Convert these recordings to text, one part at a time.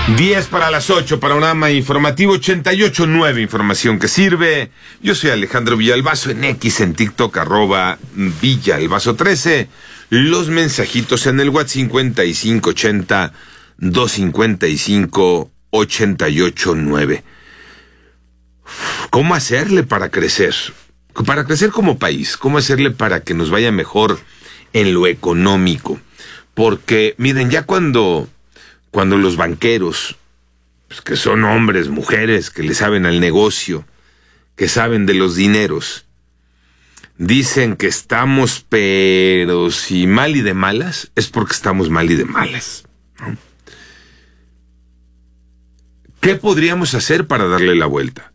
10 para las 8, panorama informativo 88.9, información que sirve. Yo soy Alejandro Villalbazo, en X, en TikTok, @Villalbazo13. Los mensajitos en el WhatsApp 5580-255-889. ¿Cómo hacerle para crecer? Para crecer como país, ¿cómo hacerle para que nos vaya mejor en lo económico? Porque, miren, ya cuando los banqueros, pues que son hombres, mujeres, que le saben al negocio, que saben de los dineros, dicen que estamos, pero si mal y de malas, es porque estamos mal y de malas, ¿no? ¿Qué podríamos hacer para darle la vuelta?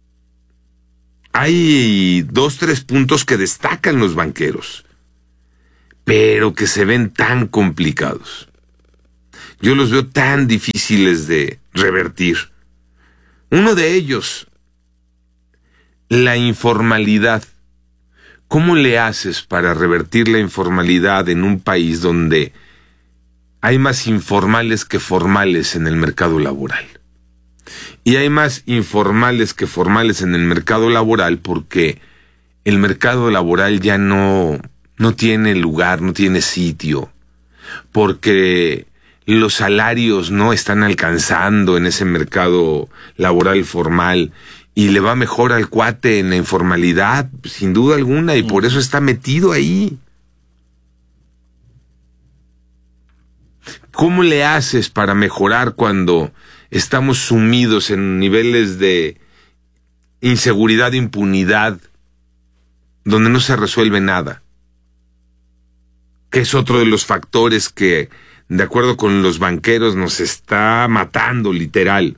Hay 2-3 puntos que destacan los banqueros, pero que se ven tan complicados. Yo los veo tan difíciles de revertir. Uno de ellos, la informalidad. ¿Cómo le haces para revertir la informalidad en un país donde hay más informales que formales en el mercado laboral? Y hay más informales que formales en el mercado laboral porque el mercado laboral ya no tiene lugar, no tiene sitio, porque los salarios no están alcanzando en ese mercado laboral formal y le va mejor al cuate en la informalidad, sin duda alguna, y por eso está metido ahí. ¿Cómo le haces para mejorar cuando estamos sumidos en niveles de inseguridad, impunidad, donde no se resuelve nada? Que es otro de los factores que, de acuerdo con los banqueros, nos está matando, literal.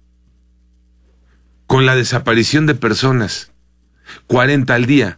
Con la desaparición de personas, 40 al día.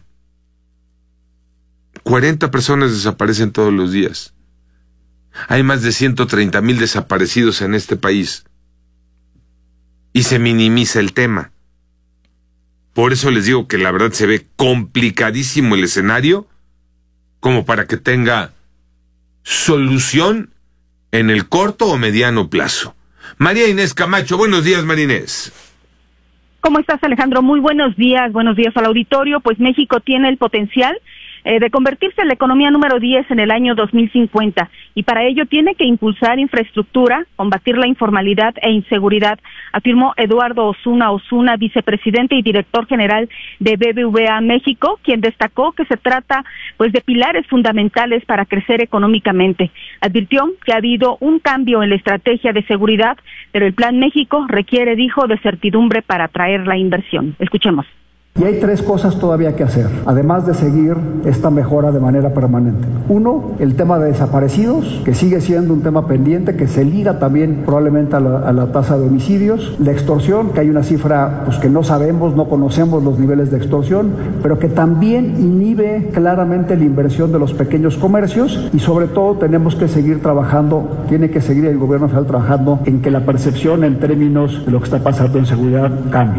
40 personas desaparecen todos los días. Hay más de 130,000 desaparecidos en este país. Y se minimiza el tema. Por eso les digo que la verdad se ve complicadísimo el escenario como para que tenga solución en el corto o mediano plazo. María Inés Camacho, buenos días, María Inés. ¿Cómo estás, Alejandro? Muy buenos días al auditorio. Pues México tiene el potencial de convertirse en la economía número 10 en el año 2050, y para ello tiene que impulsar infraestructura, combatir la informalidad e inseguridad, afirmó Eduardo Osuna, vicepresidente y director general de BBVA México, quien destacó que se trata pues de pilares fundamentales para crecer económicamente. Advirtió que ha habido un cambio en la estrategia de seguridad, pero el Plan México requiere, dijo, de certidumbre para atraer la inversión. Escuchemos. Y hay 3 cosas todavía que hacer, además de seguir esta mejora de manera permanente. 1, el tema de desaparecidos, que sigue siendo un tema pendiente, que se liga también probablemente a la tasa de homicidios. La extorsión, que hay una cifra pues que no sabemos, no conocemos los niveles de extorsión, pero que también inhibe claramente la inversión de los pequeños comercios, y sobre todo tenemos que seguir trabajando, tiene que seguir el gobierno federal trabajando en que la percepción en términos de lo que está pasando en seguridad cambie.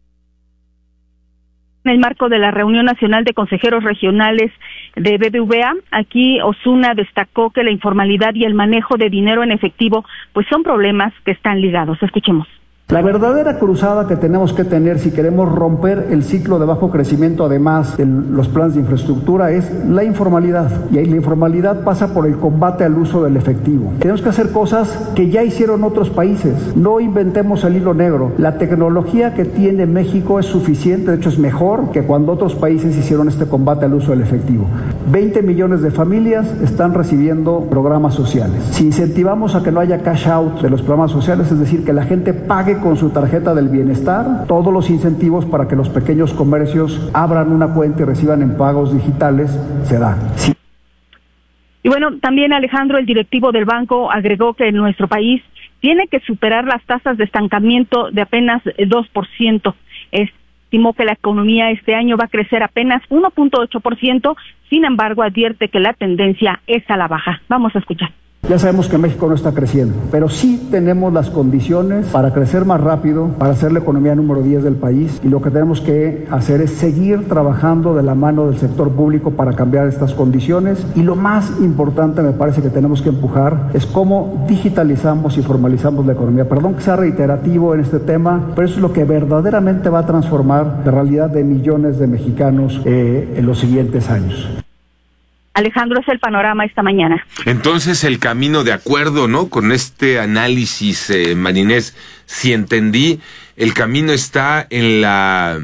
En el marco de la reunión nacional de consejeros regionales de BBVA, aquí Osuna destacó que la informalidad y el manejo de dinero en efectivo pues son problemas que están ligados. Escuchemos. La verdadera cruzada que tenemos que tener si queremos romper el ciclo de bajo crecimiento, además de los planes de infraestructura, es la informalidad. Y ahí la informalidad pasa por el combate al uso del efectivo. Tenemos que hacer cosas que ya hicieron otros países. No inventemos el hilo negro. La tecnología que tiene México es suficiente, de hecho es mejor que cuando otros países hicieron este combate al uso del efectivo. 20 millones de familias están recibiendo programas sociales. Si incentivamos a que no haya cash out de los programas sociales, es decir, que la gente pague con su tarjeta del bienestar, todos los incentivos para que los pequeños comercios abran una cuenta y reciban en pagos digitales, se da. Sí. Y bueno, también Alejandro, el directivo del banco, agregó que en nuestro país tiene que superar las tasas de estancamiento de apenas 2%. Estimó que la economía este año va a crecer apenas 1.8%, sin embargo advierte que la tendencia es a la baja. Vamos a escuchar. Ya sabemos que México no está creciendo, pero sí tenemos las condiciones para crecer más rápido, para ser la economía número 10 del país, y lo que tenemos que hacer es seguir trabajando de la mano del sector público para cambiar estas condiciones, y lo más importante me parece que tenemos que empujar es cómo digitalizamos y formalizamos la economía. Perdón que sea reiterativo en este tema, pero eso es lo que verdaderamente va a transformar la realidad de millones de mexicanos en los siguientes años. Alejandro, es el panorama esta mañana. Entonces, el camino, de acuerdo, ¿no?, con este análisis, Marinés, si entendí, el camino está en la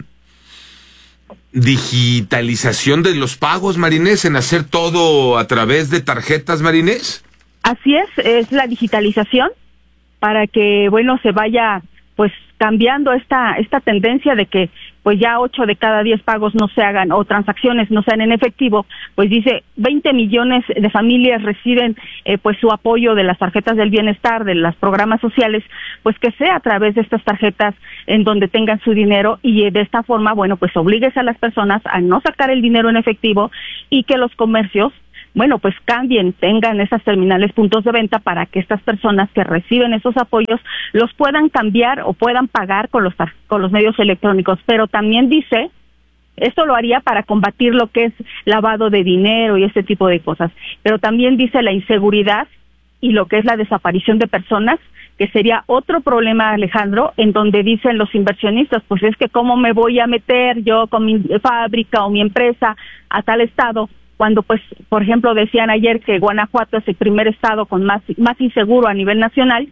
digitalización de los pagos, Marinés, en hacer todo a través de tarjetas, Marinés. Así es la digitalización para que, bueno, se vaya pues cambiando esta tendencia de que pues ya 8 de cada 10 pagos no se hagan o transacciones no sean en efectivo. Pues dice 20 millones de familias reciben pues su apoyo de las tarjetas del bienestar, de los programas sociales, pues que sea a través de estas tarjetas en donde tengan su dinero, y de esta forma, bueno, pues obligues a las personas a no sacar el dinero en efectivo, y que los comercios, bueno, pues cambien, tengan esas terminales puntos de venta para que estas personas que reciben esos apoyos los puedan cambiar o puedan pagar con los medios electrónicos. Pero también dice, esto lo haría para combatir lo que es lavado de dinero y este tipo de cosas, pero también dice la inseguridad y lo que es la desaparición de personas, que sería otro problema, Alejandro, en donde dicen los inversionistas, pues es que cómo me voy a meter yo con mi fábrica o mi empresa a tal estado, cuando pues, por ejemplo, decían ayer que Guanajuato es el primer estado con más inseguro a nivel nacional.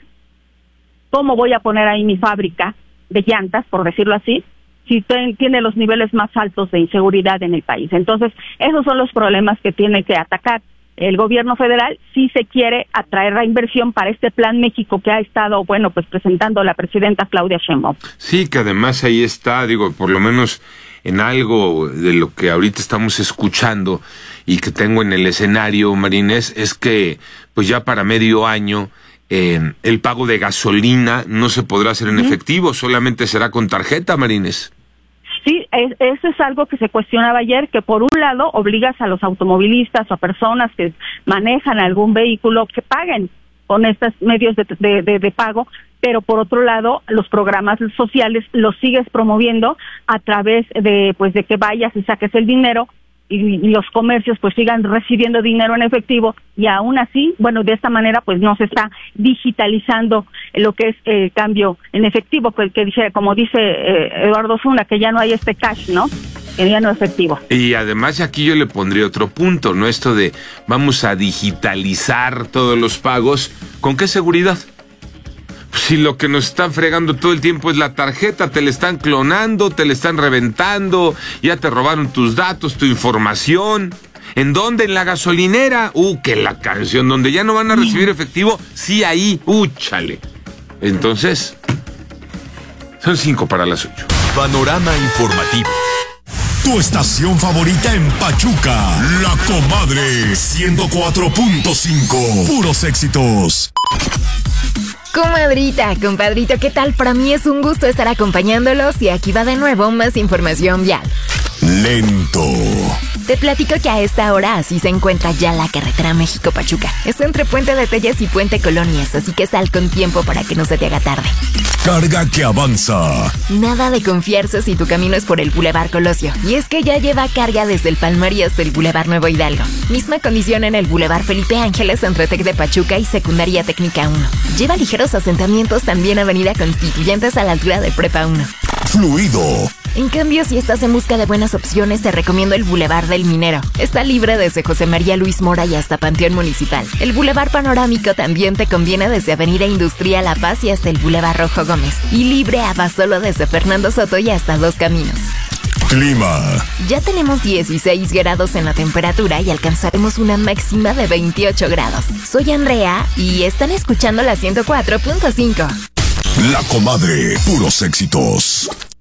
¿Cómo voy a poner ahí mi fábrica de llantas, por decirlo así, si tiene los niveles más altos de inseguridad en el país? Entonces, esos son los problemas que tiene que atacar el gobierno federal si se quiere atraer la inversión para este Plan México que ha estado, bueno, pues presentando la presidenta Claudia Sheinbaum. Sí, que además ahí está, digo, por lo menos en algo de lo que ahorita estamos escuchando y que tengo en el escenario, Marinés, es que pues ya para medio año el pago de gasolina no se podrá hacer en efectivo, solamente será con tarjeta, Marinés. Sí, eso es algo que se cuestionaba ayer, que por un lado obligas a los automovilistas o a personas que manejan algún vehículo que paguen con estos medios de pago, pero por otro lado los programas sociales los sigues promoviendo a través de pues de que vayas y saques el dinero y los comercios pues sigan recibiendo dinero en efectivo, y aún así, bueno, de esta manera pues no se está digitalizando lo que es el cambio en efectivo, que dice, como dice Eduardo Zuna, que ya no hay este cash, ¿no?, que ya no es efectivo. Y además aquí yo le pondría otro punto, ¿no?, esto de vamos a digitalizar todos los pagos, ¿con qué seguridad? Si lo que nos están fregando todo el tiempo es la tarjeta, te la están clonando, te la están reventando, ya te robaron tus datos, tu información. ¿En dónde? En la gasolinera. Que la canción, donde ya no van a recibir efectivo, sí, ahí, chale. Entonces, son 5 para las 8. Panorama informativo. Tu estación favorita en Pachuca, La Comadre 104.5. Puros éxitos. Comadrita, compadrito, ¿qué tal? Para mí es un gusto estar acompañándolos y aquí va de nuevo más información vial. Lento. Te platico que a esta hora así se encuentra ya la carretera México-Pachuca. Es entre Puente de Telles y Puente Colonias, así que sal con tiempo para que no se te haga tarde. Carga que avanza. Nada de confiarse si tu camino es por el Boulevard Colosio. Y es que ya lleva carga desde el Palmar y hasta el Boulevard Nuevo Hidalgo. Misma condición en el Boulevard Felipe Ángeles entre Tec de Pachuca y Secundaria Técnica 1. Lleva ligeros asentamientos también Avenida Constituyentes a la altura de Prepa 1. Fluido. En cambio, si estás en busca de buenas opciones, te recomiendo el Boulevard del Minero. Está libre desde José María Luis Mora y hasta Panteón Municipal. El Boulevard Panorámico también te conviene desde Avenida Industrial La Paz y hasta el Boulevard Rojo Gómez. Y libre a Basolo desde Fernando Soto y hasta Dos Caminos. Clima. Ya tenemos 16 grados en la temperatura y alcanzaremos una máxima de 28 grados. Soy Andrea y están escuchando la 104.5. La Comadre, puros éxitos.